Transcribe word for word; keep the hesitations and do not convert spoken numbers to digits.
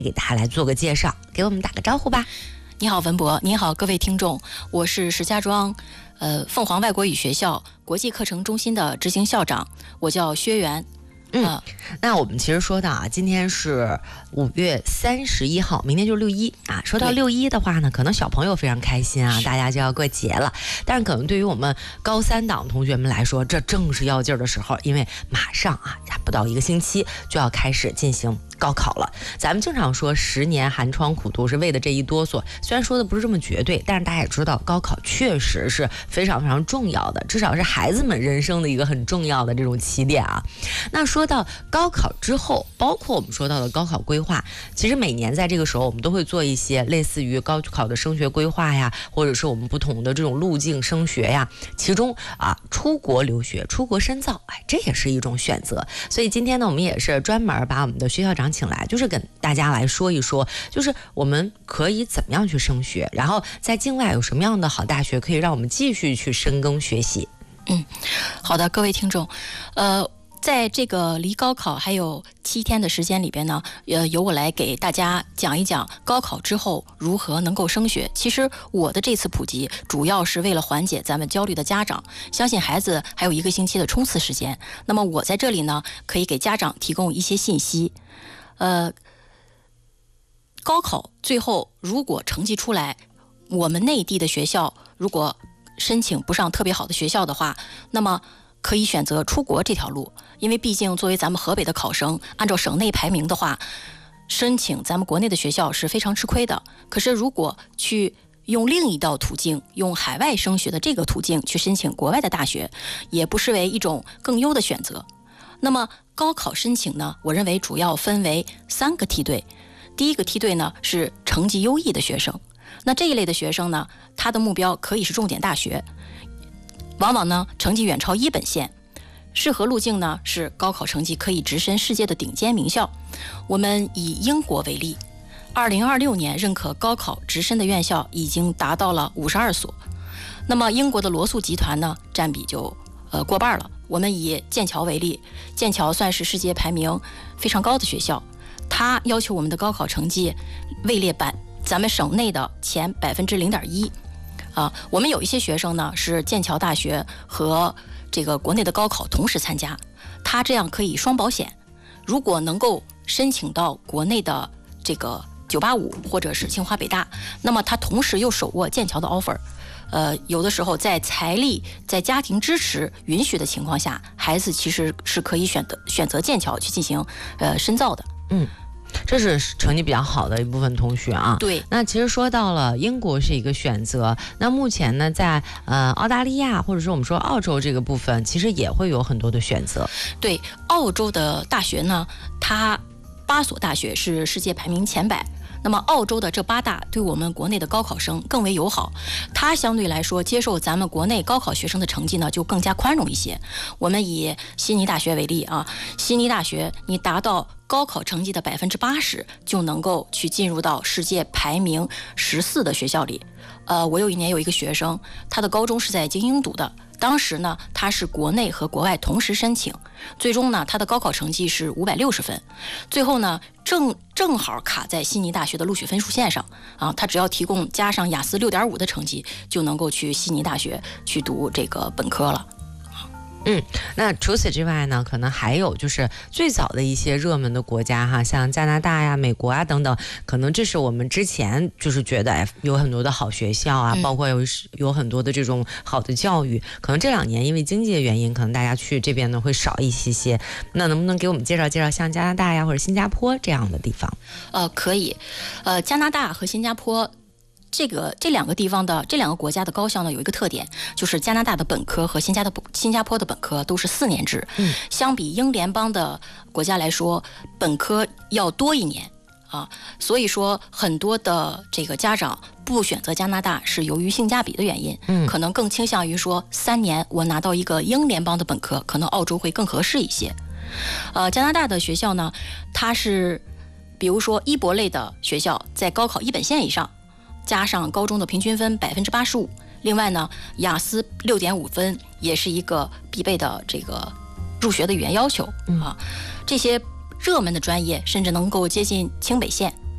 给大家来做个介绍，给我们打个招呼吧。 你好，文博，你好，各位听众，我是石家庄呃凤凰外国语学校国际课程中心的执行校长，我叫薛源。 嗯、呃，那我们其实说到啊，今天是五月三十一号，明天就是六一啊。说到六一的话呢，可能小朋友非常开心啊，大家就要过节了。但是可能对于我们高三党同学们来说，这正是要劲儿的时候，因为马上啊，还不到一个星期就要开始进行高考了。咱们经常说十年寒窗苦读是为的这一哆嗦，虽然说的不是这么绝对，但是大家也知道高考确实是非常非常重要的，至少是孩子们人生的一个很重要的这种起点啊。那说到高考之后，包括我们说到的高考规划，其实每年在这个时候我们都会做一些类似于高考的升学规划呀，或者是我们不同的这种路径升学呀，其中啊出国留学、出国深造，哎，这也是一种选择。所以今天呢，我们也是专门把我们的薛校长请来，就是跟大家来说一说，就是我们可以怎么样去升学，然后在境外有什么样的好大学可以让我们继续去深耕学习。 嗯，好的，各位听众，呃。在这个离高考还有七天的时间里边呢，呃，由我来给大家讲一讲高考之后如何能够升学。其实我的这次普及主要是为了缓解咱们焦虑的家长，相信孩子还有一个星期的冲刺时间。那么我在这里呢，可以给家长提供一些信息。呃，高考最后如果成绩出来，我们内地的学校如果申请不上特别好的学校的话，那么可以选择出国这条路，因为毕竟作为咱们河北的考生，按照省内排名的话，申请咱们国内的学校是非常吃亏的。可是如果去用另一道途径，用海外升学的这个途径去申请国外的大学，也不失为一种更优的选择。那么高考申请呢，我认为主要分为三个梯队。第一个梯队呢是成绩优异的学生，那这一类的学生呢，他的目标可以是重点大学，往往呢成绩远超一本线，适合路径呢是高考成绩可以直升世界的顶尖名校。我们以英国为例，二零二六年认可高考直升的院校已经达到了五十二所。那么英国的罗素集团呢，占比就呃过半了。我们以剑桥为例，剑桥算是世界排名非常高的学校，它要求我们的高考成绩位列版咱们省内的前百分之零点一。啊，我们有一些学生呢是剑桥大学和这个国内的高考同时参加，他这样可以双保险。如果能够申请到国内的这个九八五或者是清华北大，那么他同时又手握剑桥的 offer。呃，有的时候在财力、在家庭支持允许的情况下，孩子其实是可以选择选择剑桥去进行呃深造的。 嗯。这是成绩比较好的一部分同学啊。 对， 那其实说到了英国是一个选择，那目前呢，在呃澳大利亚或者说我们说澳洲这个部分，其实也会有很多的选择。 对，澳洲的大学呢，它八所大学是世界排名前百。那么澳洲的这八大对我们国内的高考生更为友好，它相对来说接受咱们国内高考学生的成绩呢就更加宽容一些。我们以悉尼大学为例啊，悉尼大学你达到高考成绩的百分之八十，就能够去进入到世界排名十四的学校里。呃，我有一年有一个学生，他的高中是在精英读的，当时呢他是国内和国外同时申请，最终呢他的高考成绩是五百六十分，最后呢正正好卡在悉尼大学的录取分数线上啊，他只要提供加上雅思六点五的成绩，就能够去悉尼大学去读这个本科了。 嗯，那除此之外呢，可能还有就是最早的一些热门的国家哈，像加拿大呀、美国啊等等，可能这是我们之前就是觉得哎有很多的好学校啊，包括有有很多的这种好的教育，可能这两年因为经济的原因，可能大家去这边呢会少一些些。那能不能给我们介绍介绍像加拿大呀或者新加坡这样的地方？ 呃，可以，呃，加拿大和新加坡。这个这两个地方的这两个国家的高校呢，有一个特点，就是加拿大的本科和新加的新加坡的本科都是四年制。嗯，相比英联邦的国家来说，本科要多一年啊。所以说，很多的这个家长不选择加拿大是由于性价比的原因，嗯，可能更倾向于说三年我拿到一个英联邦的本科，可能澳洲会更合适一些。呃，加拿大的学校呢，它是比如说一博类的学校，在高考一本线以上。加上高中的平均分百分之八十五，另外呢，雅思六点五分也是一个必备的这个入学的语言要求、嗯、啊。这些热门的专业甚至能够接近清北线，